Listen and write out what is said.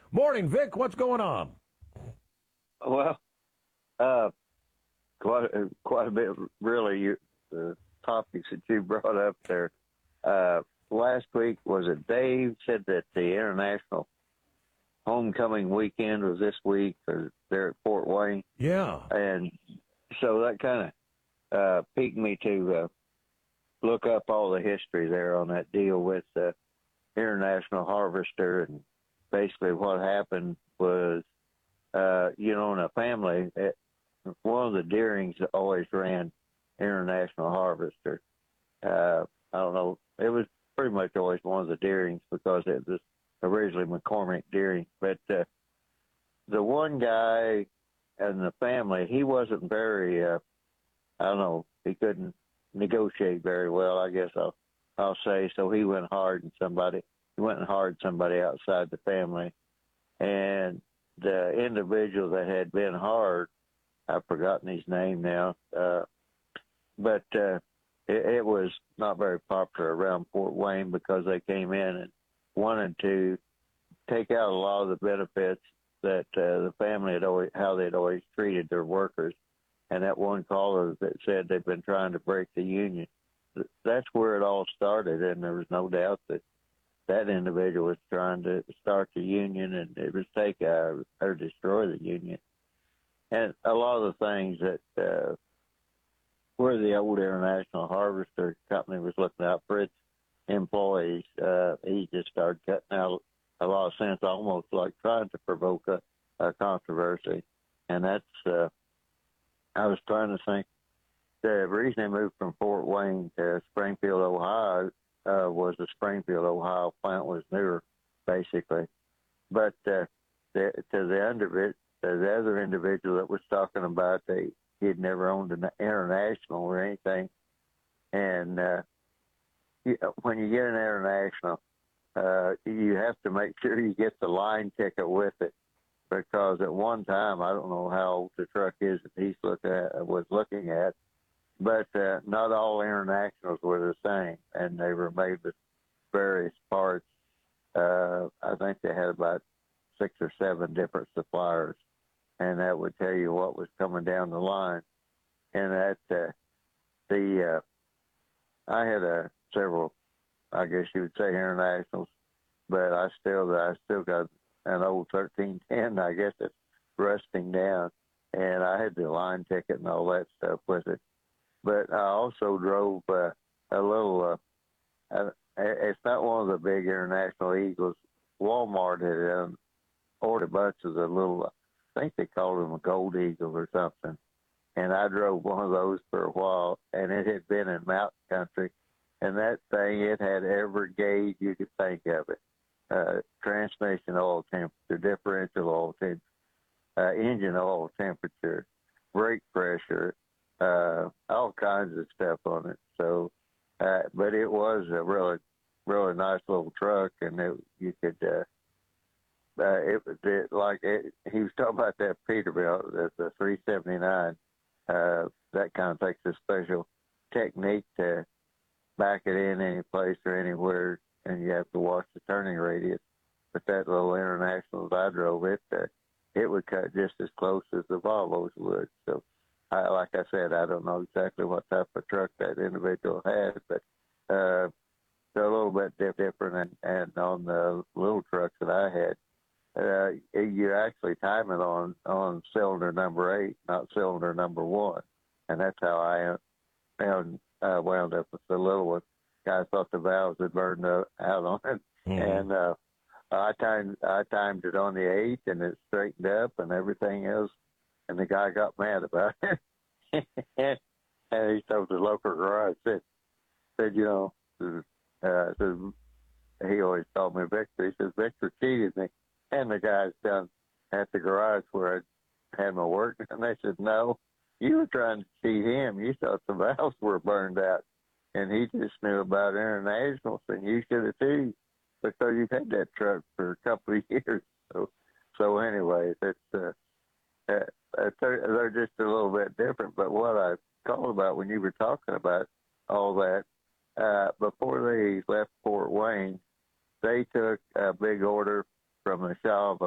Morning, Vic. What's going on? Well, uh, quite a bit, really. The topics that you brought up there. Last week, was it Dave said that the International Homecoming weekend was this week there at Fort Wayne? Yeah. And so that kind of piqued me to look up all the history there on that deal with the International Harvester. And basically what happened was, in a family, one of the Deerings always ran International Harvester. I don't know. It was pretty much always one of the Deerings because it was originally McCormick Deering. But the one guy in the family, he wasn't very, I don't know, he couldn't negotiate very well, I guess I'll say. So he went hard on somebody. He went and hired somebody outside the family. And the individual that had been hired, I've forgotten his name now, but it was not very popular around Fort Wayne because they came in and wanted to take out a lot of the benefits that the family had always, how they'd always treated their workers. And that one caller that said they've been trying to break the union, that's where it all started. And there was no doubt that that individual was trying to start the union, and it was take or destroy the union. And a lot of the things that where the old International Harvester Company was looking out for its employees, he just started cutting out a lot of sense, almost like trying to provoke a controversy. And that's, I was trying to think, the reason they moved from Fort Wayne to Springfield, Ohio, was the Springfield, Ohio plant was newer, basically. But to the other individual that was talking about he'd never owned an International or anything. And when you get an International, you have to make sure you get the line ticket with it, because at one time, I don't know how old the truck is that he was looking at, but not all Internationals were the same, and they were made with various parts. I think they had about 6 or 7 different suppliers, and that would tell you what was coming down the line. And that I had several, I guess you would say, Internationals, but I still got an old 1310. I guess it's rusting down, and I had the line ticket and all that stuff with it. But I also drove a little. It's not one of the big International Eagles. Walmart had ordered a bunch of the little, I think they called them a Gold Eagle or something. And I drove one of those for a while, and it had been in mountain country. And that thing, it had every gauge you could think of it. Transmission oil temperature, differential oil temperature, engine oil temperature, brake pressure, all kinds of stuff on it. So, but it was a really, really nice little truck, and you could, it was he was talking about that Peterbilt, the 379. That kind of takes a special technique to back it in any place or anywhere, and you have to watch the turning radius. But that little International that I drove, it would cut just as close as the Volvos would. So, like I said, I don't know exactly what type of truck that individual had, but they're a little bit different. And on the little trucks that I had, you actually time it on cylinder number 8, not cylinder number 1. And that's how I wound up with the little one. Guy thought the valves had burned out on it. Mm-hmm. And I timed it on the 8, and it straightened up and everything else. And the guy got mad about it. And he told the local garage, said, he always called me Victor. He says, Victor cheated me. And the guys down at the garage where I had my work, and they said, no, you were trying to cheat him. You thought the valves were burned out. And he just knew about Internationals, and you should have too, because you've had that truck for a couple of years. So anyways, they're just a little bit different. But what I called about when you were talking about all that, before they left Fort Wayne, they took a big order from the Shaw of